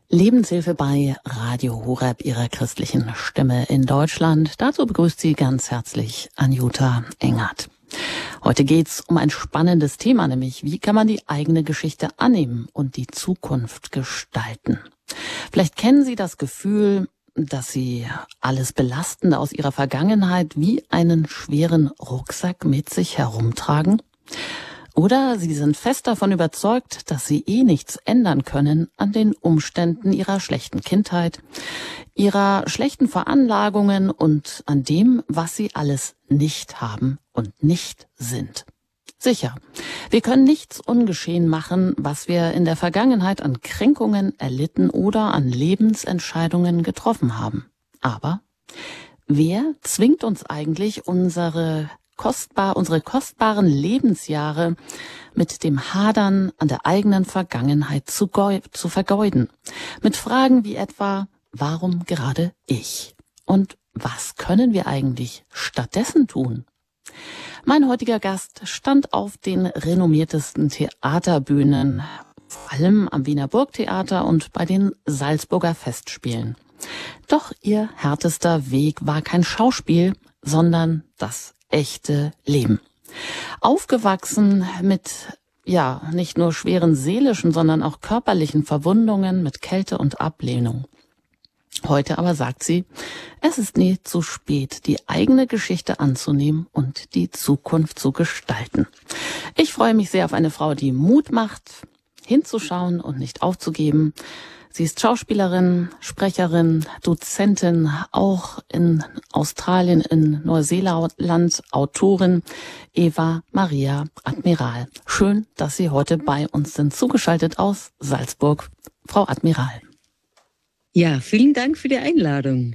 Lebenshilfe bei Radio Horeb, Ihrer christlichen Stimme in Deutschland. Dazu begrüßt Sie ganz herzlich Anjuta Engert. Heute geht's um ein spannendes Thema, nämlich wie kann man die eigene Geschichte annehmen und die Zukunft gestalten. Vielleicht kennen Sie das Gefühl, dass Sie alles Belastende aus Ihrer Vergangenheit wie einen schweren Rucksack mit sich herumtragen. Oder Sie sind fest davon überzeugt, dass Sie nichts ändern können an den Umständen Ihrer schlechten Kindheit, Ihrer schlechten Veranlagungen und an dem, was Sie alles nicht haben und nicht sind. Sicher, wir können nichts ungeschehen machen, was wir in der Vergangenheit an Kränkungen erlitten oder an Lebensentscheidungen getroffen haben. Aber wer zwingt uns eigentlich unsere kostbaren Lebensjahre mit dem Hadern an der eigenen Vergangenheit zu vergeuden? Mit Fragen wie etwa, warum gerade ich? Und was können wir eigentlich stattdessen tun? Mein heutiger Gast stand auf den renommiertesten Theaterbühnen, vor allem am Wiener Burgtheater und bei den Salzburger Festspielen. Doch ihr härtester Weg war kein Schauspiel, sondern das echte Leben. Aufgewachsen mit, nicht nur schweren seelischen, sondern auch körperlichen Verwundungen, mit Kälte und Ablehnung. Heute aber sagt sie, es ist nie zu spät, die eigene Geschichte anzunehmen und die Zukunft zu gestalten. Ich freue mich sehr auf eine Frau, die Mut macht, hinzuschauen und nicht aufzugeben. Sie ist Schauspielerin, Sprecherin, Dozentin, auch in Australien, in Neuseeland, Autorin, Eva Maria Admiral. Schön, dass Sie heute bei uns sind, zugeschaltet aus Salzburg. Frau Admiral. Ja, vielen Dank für die Einladung.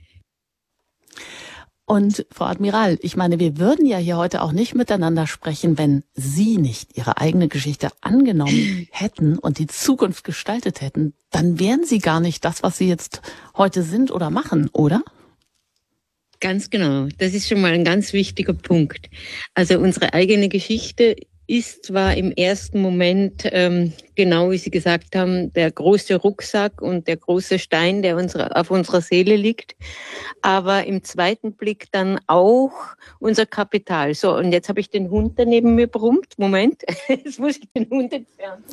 Und Frau Admiral, ich meine, wir würden ja hier heute auch nicht miteinander sprechen, wenn Sie nicht Ihre eigene Geschichte angenommen hätten und die Zukunft gestaltet hätten. Dann wären Sie gar nicht das, was Sie jetzt heute sind oder machen, oder? Ganz genau. Das ist schon mal ein ganz wichtiger Punkt. Also unsere eigene Geschichte ist zwar im ersten Moment, genau wie Sie gesagt haben, der große Rucksack und der große Stein, der auf unserer Seele liegt, aber im zweiten Blick dann auch unser Kapital. So, und jetzt habe ich den Hund, der neben mir brummt. Moment, jetzt muss ich den Hund entfernen.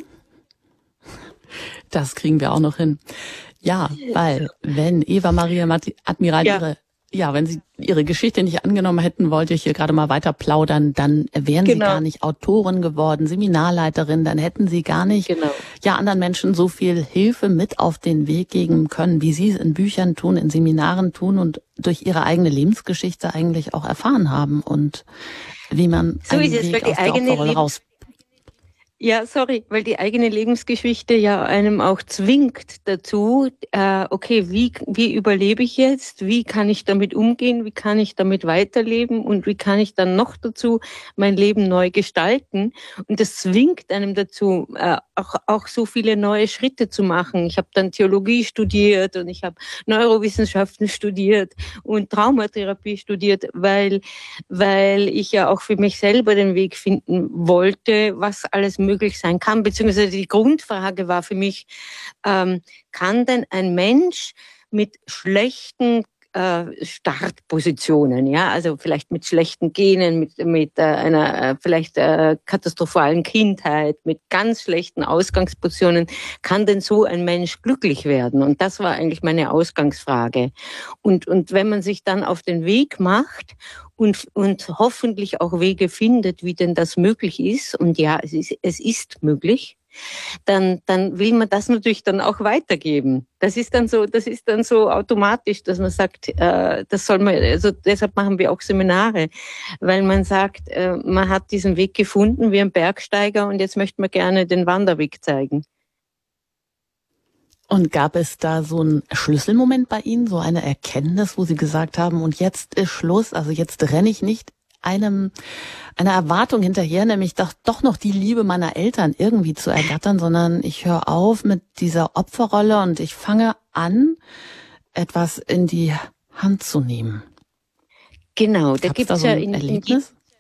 Das kriegen wir auch noch hin. Ja, weil wenn Eva Maria Admiral wenn Sie Ihre Geschichte nicht angenommen hätten, wollte ich hier gerade mal weiter plaudern, dann wären Sie gar nicht Autorin geworden, Seminarleiterin, dann hätten Sie gar nicht anderen Menschen so viel Hilfe mit auf den Weg geben können, wie Sie es in Büchern tun, in Seminaren tun und durch Ihre eigene Lebensgeschichte eigentlich auch erfahren haben und wie man einen Weg aus der Opferrolle raus. Ja, weil die eigene Lebensgeschichte ja einem auch zwingt dazu, okay, wie überlebe ich jetzt? Wie kann ich damit umgehen? Wie kann ich damit weiterleben? Und wie kann ich dann noch dazu mein Leben neu gestalten? Und das zwingt einem dazu, auch so viele neue Schritte zu machen. Ich habe dann Theologie studiert und ich habe Neurowissenschaften studiert und Traumatherapie studiert, weil ich ja auch für mich selber den Weg finden wollte, was alles möglich sein kann, beziehungsweise die Grundfrage war für mich, kann denn ein Mensch mit schlechten Startpositionen, also vielleicht mit schlechten Genen, mit einer vielleicht katastrophalen Kindheit, mit ganz schlechten Ausgangspositionen, kann denn so ein Mensch glücklich werden? Und das war eigentlich meine Ausgangsfrage. Und wenn man sich dann auf den Weg macht und hoffentlich auch Wege findet, wie denn das möglich ist, und ja, es ist möglich, dann will man das natürlich dann auch weitergeben. Das ist dann so automatisch, dass man sagt, das soll man, also deshalb machen wir auch Seminare, weil man sagt, man hat diesen Weg gefunden wie ein Bergsteiger und jetzt möchte man gerne den Wanderweg zeigen. Und gab es da so einen Schlüsselmoment bei Ihnen, so eine Erkenntnis, wo Sie gesagt haben, und jetzt ist Schluss, also jetzt renne ich nicht einer Erwartung hinterher, nämlich doch noch die Liebe meiner Eltern irgendwie zu ergattern, sondern ich höre auf mit dieser Opferrolle und ich fange an, etwas in die Hand zu nehmen. Genau, da gibt's so ein Erlebnis?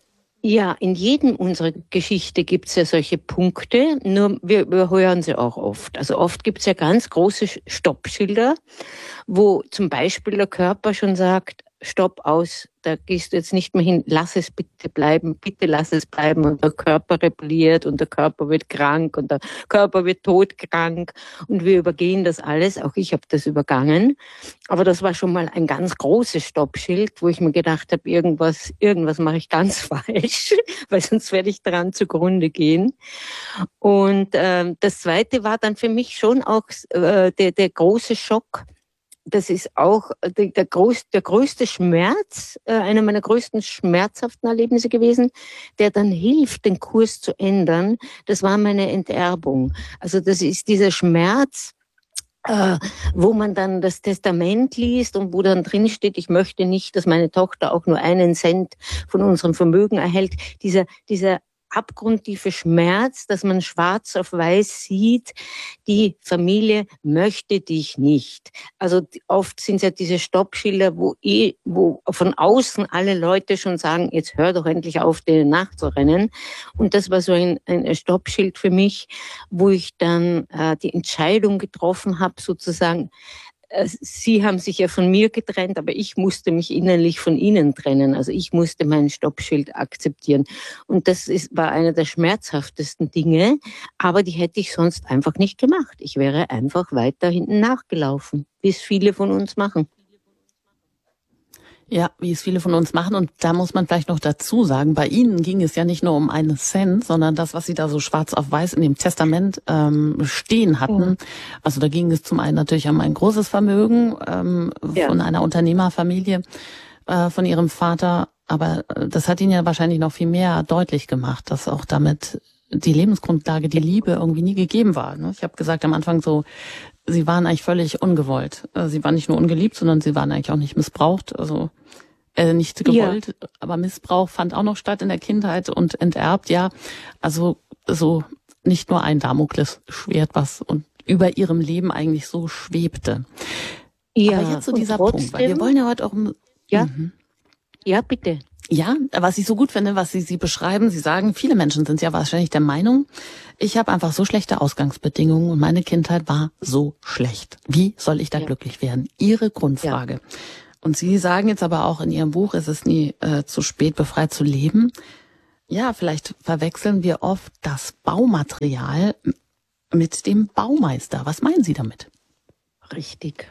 Ja, in jedem unserer Geschichte gibt es ja solche Punkte, nur wir überhören sie auch oft. Also oft gibt es ja ganz große Stoppschilder, wo zum Beispiel der Körper schon sagt, Stopp, aus, da gehst du jetzt nicht mehr hin, lass es bitte lass es bleiben. Und der Körper rebelliert und der Körper wird krank und der Körper wird todkrank und wir übergehen das alles. Auch ich habe das übergangen. Aber das war schon mal ein ganz großes Stoppschild, wo ich mir gedacht habe, irgendwas mache ich ganz falsch, weil sonst werde ich daran zugrunde gehen. Und das Zweite war dann für mich schon auch der große Schock. Das ist auch der größte Schmerz, einer meiner größten schmerzhaften Erlebnisse gewesen, der dann hilft, den Kurs zu ändern. Das war meine Enterbung. Also das ist dieser Schmerz, wo man dann das Testament liest und wo dann drin steht, ich möchte nicht, dass meine Tochter auch nur 1 Cent von unserem Vermögen erhält. Dieser abgrundtiefe Schmerz, dass man schwarz auf weiß sieht, die Familie möchte dich nicht. Also oft sind es ja diese Stoppschilder, wo von außen alle Leute schon sagen, jetzt hör doch endlich auf, denen nachzurennen. Und das war so ein Stoppschild für mich, wo ich dann die Entscheidung getroffen habe, sozusagen, Sie haben sich ja von mir getrennt, aber ich musste mich innerlich von Ihnen trennen. Also ich musste mein Stoppschild akzeptieren. Und war einer der schmerzhaftesten Dinge, aber die hätte ich sonst einfach nicht gemacht. Ich wäre einfach weiter hinten nachgelaufen, wie es viele von uns machen. Ja, wie es viele von uns machen. Und da muss man vielleicht noch dazu sagen, bei Ihnen ging es ja nicht nur um 1 Cent, sondern das, was Sie da so schwarz auf weiß in dem Testament stehen hatten. Also da ging es zum einen natürlich um ein großes Vermögen von einer Unternehmerfamilie, von Ihrem Vater. Aber das hat Ihnen ja wahrscheinlich noch viel mehr deutlich gemacht, dass auch damit die Lebensgrundlage, die Liebe irgendwie nie gegeben war. Ne? Ich habe gesagt am Anfang so, Sie waren eigentlich völlig ungewollt. Sie waren nicht nur ungeliebt, sondern sie waren eigentlich auch nicht missbraucht. Also nicht gewollt, aber Missbrauch fand auch noch statt in der Kindheit und enterbt, ja. Also so nicht nur ein Damoklesschwert, was und über ihrem Leben eigentlich so schwebte. Ja, aber jetzt so dieser Punkt, weil wir wollen ja heute auch... Ja, bitte. Ja, was ich so gut finde, was Sie beschreiben, Sie sagen, viele Menschen sind ja wahrscheinlich der Meinung, ich habe einfach so schlechte Ausgangsbedingungen und meine Kindheit war so schlecht. Wie soll ich da glücklich werden? Ihre Grundfrage. Ja. Und Sie sagen jetzt aber auch in Ihrem Buch, es ist nie zu spät, befreit zu leben. Ja, vielleicht verwechseln wir oft das Baumaterial mit dem Baumeister. Was meinen Sie damit? Richtig.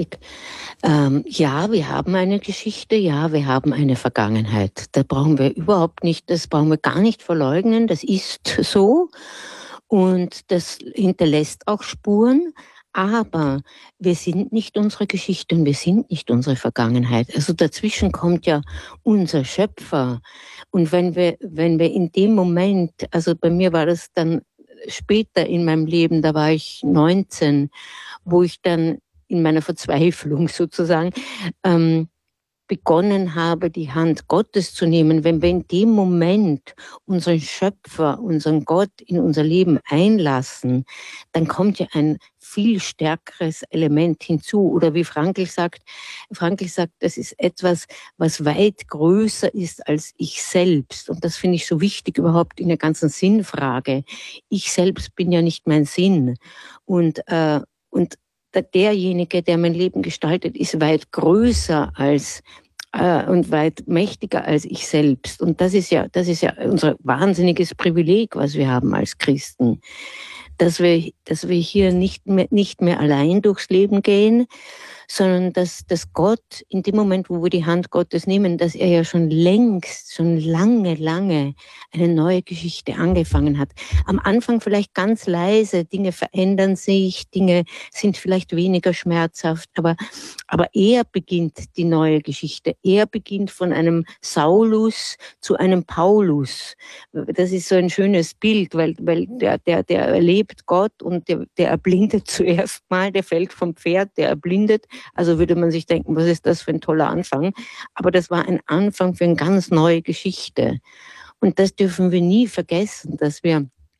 Ja, wir haben eine Geschichte, ja, wir haben eine Vergangenheit. Das brauchen wir gar nicht verleugnen, das ist so und das hinterlässt auch Spuren, aber wir sind nicht unsere Geschichte und wir sind nicht unsere Vergangenheit. Also dazwischen kommt ja unser Schöpfer und wenn wir in dem Moment, also bei mir war das dann später in meinem Leben, da war ich 19, wo ich dann in meiner Verzweiflung sozusagen begonnen habe, die Hand Gottes zu nehmen. Wenn wir in dem Moment unseren Schöpfer, unseren Gott in unser Leben einlassen, dann kommt ja ein viel stärkeres Element hinzu. Oder wie Frankl sagt, das ist etwas, was weit größer ist als ich selbst. Und das finde ich so wichtig überhaupt in der ganzen Sinnfrage. Ich selbst bin ja nicht mein Sinn. Und derjenige, der mein Leben gestaltet, ist weit größer als und weit mächtiger als ich selbst. Und das ist ja unser wahnsinniges Privileg, was wir haben als Christen, dass wir hier nicht mehr allein durchs Leben gehen, sondern dass Gott in dem Moment, wo wir die Hand Gottes nehmen, dass er ja schon lange eine neue Geschichte angefangen hat. Am Anfang vielleicht ganz leise, Dinge verändern sich, Dinge sind vielleicht weniger schmerzhaft, aber er beginnt die neue Geschichte. Er beginnt von einem Saulus zu einem Paulus. Das ist so ein schönes Bild, weil der erlebt Gott und der erblindet zuerst mal, der fällt vom Pferd, der erblindet. Also würde man sich denken, was ist das für ein toller Anfang? Aber das war ein Anfang für eine ganz neue Geschichte. Und das dürfen wir nie vergessen, dass wir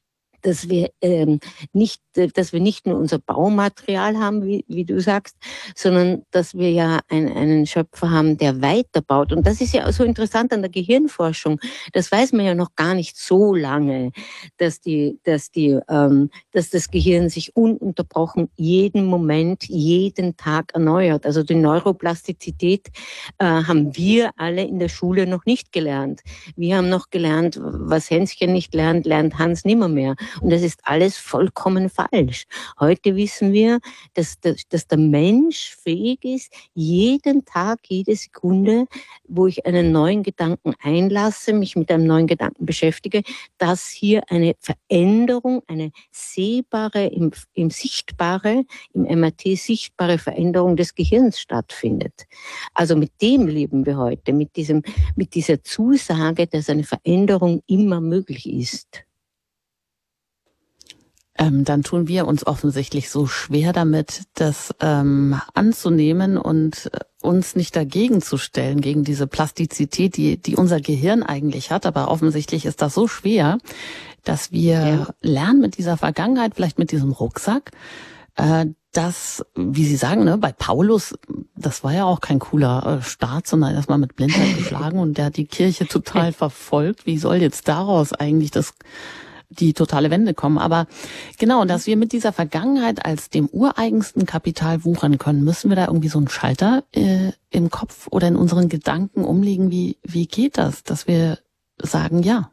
dass wir dass wir nicht nur unser Baumaterial haben, wie du sagst, sondern dass wir ja einen Schöpfer haben, der weiterbaut. Und das ist ja so interessant an der Gehirnforschung. Das weiß man ja noch gar nicht so lange, dass das Gehirn sich ununterbrochen jeden Moment, jeden Tag erneuert. Also die Neuroplastizität haben wir alle in der Schule noch nicht gelernt. Wir haben noch gelernt, was Hänschen nicht lernt, lernt Hans nimmermehr. Und das ist alles vollkommen falsch. Heute wissen wir, dass der Mensch fähig ist, jeden Tag, jede Sekunde, wo ich einen neuen Gedanken einlasse, mich mit einem neuen Gedanken beschäftige, dass hier eine Veränderung, eine sehbare, im Sichtbare, im MRT sichtbare Veränderung des Gehirns stattfindet. Also mit dem leben wir heute, mit dieser Zusage, dass eine Veränderung immer möglich ist. Dann tun wir uns offensichtlich so schwer damit, das anzunehmen und uns nicht dagegen zu stellen, gegen diese Plastizität, die unser Gehirn eigentlich hat. Aber offensichtlich ist das so schwer, dass wir lernen mit dieser Vergangenheit, vielleicht mit diesem Rucksack, dass, wie Sie sagen, ne, bei Paulus, das war ja auch kein cooler Start, sondern erstmal mit Blindheit geschlagen und der hat die Kirche total verfolgt. Wie soll jetzt daraus eigentlich die totale Wende kommen? Aber genau, dass wir mit dieser Vergangenheit als dem ureigensten Kapital wuchern können, müssen wir da irgendwie so einen Schalter im Kopf oder in unseren Gedanken umlegen. Wie geht das, dass wir sagen, ja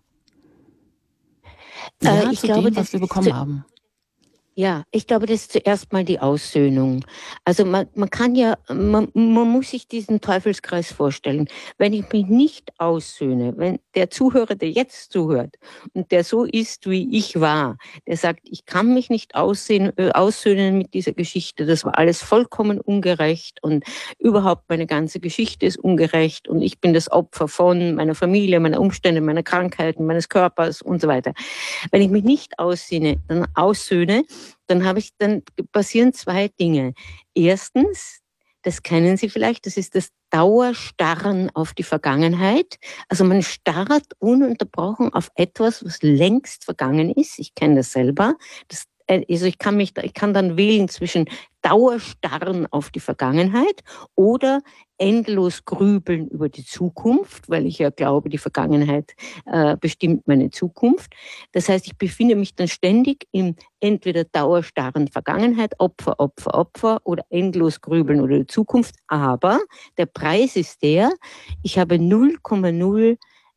ich zu glaube, dem, was wir bekommen haben? Ja, ich glaube, das ist zuerst mal die Aussöhnung. Also man muss sich diesen Teufelskreis vorstellen. Wenn ich mich nicht aussöhne, wenn der Zuhörer, der jetzt zuhört und der so ist, wie ich war, der sagt, ich kann mich nicht aussöhnen mit dieser Geschichte, das war alles vollkommen ungerecht und überhaupt meine ganze Geschichte ist ungerecht und ich bin das Opfer von meiner Familie, meiner Umstände, meiner Krankheiten, meines Körpers und so weiter. Wenn ich mich nicht aussöhne, dann passieren zwei Dinge. Erstens, das kennen Sie vielleicht, das ist das Dauerstarren auf die Vergangenheit. Also man starrt ununterbrochen auf etwas, was längst vergangen ist. Ich kenne das selber. Ich kann dann wählen zwischen Dauerstarren auf die Vergangenheit oder endlos grübeln über die Zukunft, weil ich ja glaube, die Vergangenheit bestimmt meine Zukunft. Das heißt, ich befinde mich dann ständig im entweder dauerstarren Vergangenheit, Opfer, Opfer, Opfer oder endlos grübeln über die Zukunft. Aber der Preis ist ich habe 0,0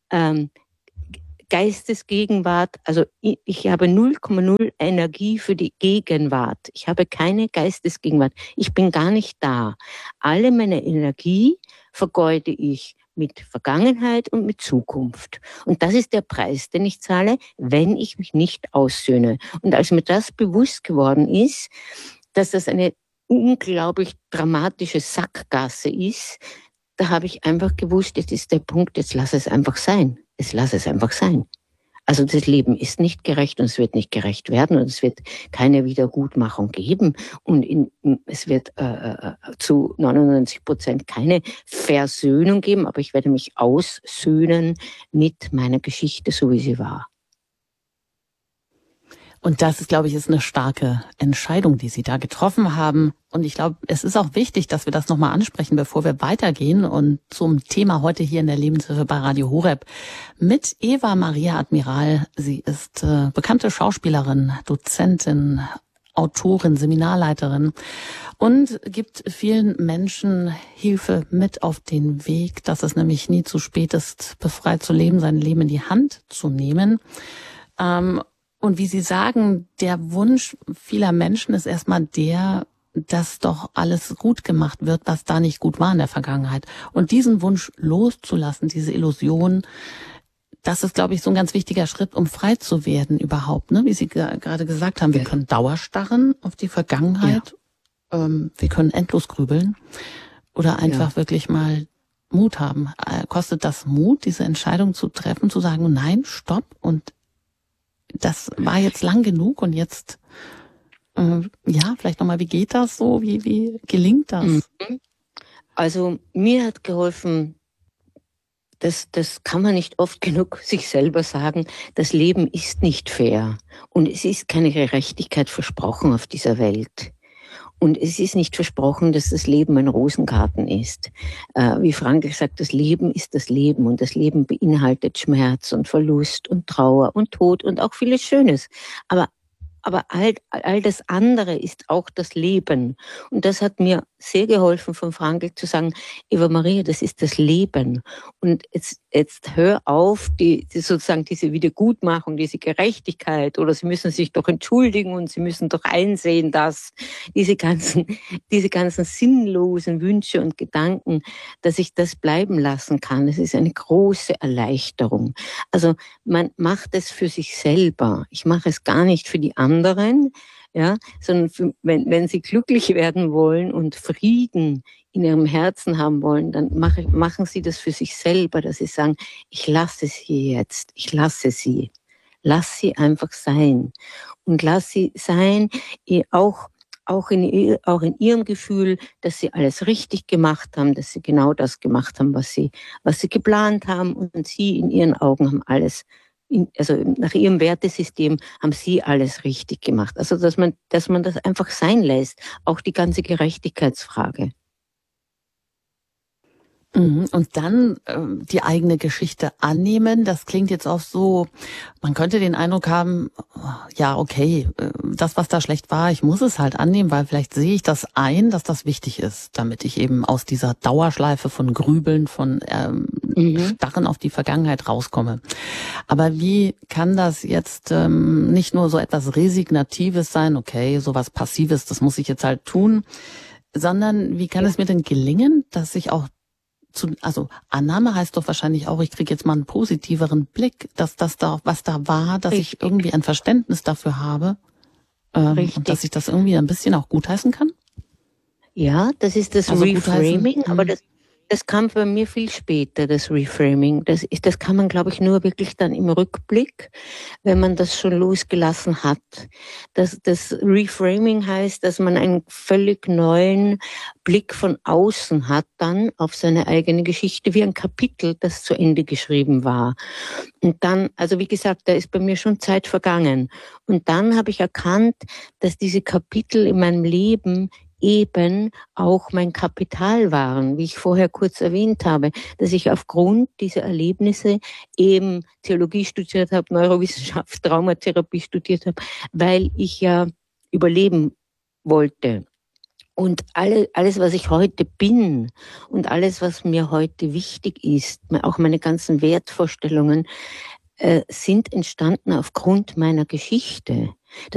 Geistesgegenwart, also ich habe 0,0 Energie für die Gegenwart. Ich habe keine Geistesgegenwart. Ich bin gar nicht da. Alle meine Energie vergeude ich mit Vergangenheit und mit Zukunft. Und das ist der Preis, den ich zahle, wenn ich mich nicht aussöhne. Und als mir das bewusst geworden ist, dass das eine unglaublich dramatische Sackgasse ist, da habe ich einfach gewusst, jetzt ist der Punkt, jetzt lass es einfach sein. Lass es einfach sein. Also das Leben ist nicht gerecht und es wird nicht gerecht werden und es wird keine Wiedergutmachung geben und es wird zu 99% keine Versöhnung geben, aber ich werde mich aussöhnen mit meiner Geschichte, so wie sie war. Und das ist, glaube ich, eine starke Entscheidung, die Sie da getroffen haben. Und ich glaube, es ist auch wichtig, dass wir das nochmal ansprechen, bevor wir weitergehen. Und zum Thema heute hier in der Lebenshilfe bei Radio Horeb mit Eva Maria Admiral. Sie ist bekannte Schauspielerin, Dozentin, Autorin, Seminarleiterin und gibt vielen Menschen Hilfe mit auf den Weg, dass es nämlich nie zu spät ist, befreit zu leben, sein Leben in die Hand zu nehmen. Und wie Sie sagen, der Wunsch vieler Menschen ist erstmal dass doch alles gut gemacht wird, was da nicht gut war in der Vergangenheit. Und diesen Wunsch loszulassen, diese Illusion, das ist, glaube ich, so ein ganz wichtiger Schritt, um frei zu werden überhaupt. Ne? Wie Sie gerade gesagt haben, wir können dauerstarren auf die Vergangenheit. Ja. Wir können endlos grübeln oder einfach wirklich mal Mut haben. Kostet das Mut, diese Entscheidung zu treffen, zu sagen, nein, stopp und das war jetzt lang genug und jetzt, vielleicht nochmal, wie geht das so? Wie gelingt das? Also mir hat geholfen, das kann man nicht oft genug sich selber sagen, das Leben ist nicht fair und es ist keine Gerechtigkeit versprochen auf dieser Welt. Und es ist nicht versprochen, dass das Leben ein Rosengarten ist. Wie Frankl sagt, das Leben ist das Leben und das Leben beinhaltet Schmerz und Verlust und Trauer und Tod und auch vieles Schönes. Aber all das andere ist auch das Leben. Und das hat mir sehr geholfen, von Frankl zu sagen, Eva Maria, das ist das Leben. Und jetzt hör auf, sozusagen diese Wiedergutmachung, diese Gerechtigkeit, oder Sie müssen sich doch entschuldigen und Sie müssen doch einsehen, dass diese ganzen sinnlosen Wünsche und Gedanken, dass ich das bleiben lassen kann. Das ist eine große Erleichterung. Also man macht es für sich selber. Ich mache es gar nicht für die anderen, ja, sondern wenn sie glücklich werden wollen und Frieden in ihrem Herzen haben wollen, dann machen sie das für sich selber, dass sie sagen, ich lasse sie jetzt, ich lasse sie. Lass sie einfach sein. Und lass sie sein, auch in ihrem Gefühl, dass sie alles richtig gemacht haben, dass sie genau das gemacht haben, was sie geplant haben, und sie in ihren Augen haben alles, also nach ihrem Wertesystem haben sie alles richtig gemacht. Also dass man das einfach sein lässt, auch die ganze Gerechtigkeitsfrage. Und dann die eigene Geschichte annehmen, das klingt jetzt auch so, man könnte den Eindruck haben, ja okay, das was da schlecht war, ich muss es halt annehmen, weil vielleicht sehe ich das ein, dass das wichtig ist, damit ich eben aus dieser Dauerschleife von Grübeln, von Starren auf die Vergangenheit rauskomme. Aber wie kann das jetzt nicht nur so etwas Resignatives sein, okay, sowas Passives, das muss ich jetzt halt tun, sondern wie kann es mir denn gelingen, dass ich auch also Annahme heißt doch wahrscheinlich auch, ich kriege jetzt mal einen positiveren Blick, dass das da, was da war, dass ich irgendwie ein Verständnis dafür habe und dass ich das irgendwie ein bisschen auch gutheißen kann? Ja, das ist das Reframing, aber das kam bei mir viel später, das Reframing. Das kann man, glaube ich, nur wirklich dann im Rückblick, wenn man das schon losgelassen hat. Das Reframing heißt, dass man einen völlig neuen Blick von außen hat dann auf seine eigene Geschichte, wie ein Kapitel, das zu Ende geschrieben war. Und dann, also wie gesagt, da ist bei mir schon Zeit vergangen. Und dann habe ich erkannt, dass diese Kapitel in meinem Leben eben auch mein Kapital waren, wie ich vorher kurz erwähnt habe, dass ich aufgrund dieser Erlebnisse eben Theologie studiert habe, Neurowissenschaft, Traumatherapie studiert habe, weil ich ja überleben wollte. Und alles, was ich heute bin und alles, was mir heute wichtig ist, auch meine ganzen Wertvorstellungen, sind entstanden aufgrund meiner Geschichte.